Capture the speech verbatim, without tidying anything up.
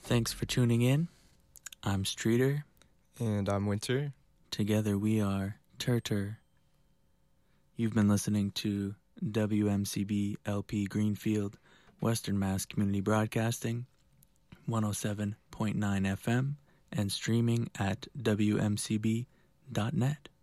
Thanks for tuning in. I'm Streeter. And I'm Winter. Together we are Turtur. You've been listening to W M C B L P Greenfield, Western Mass Community Broadcasting, one oh seven point nine F M, and streaming at W M C B dot net.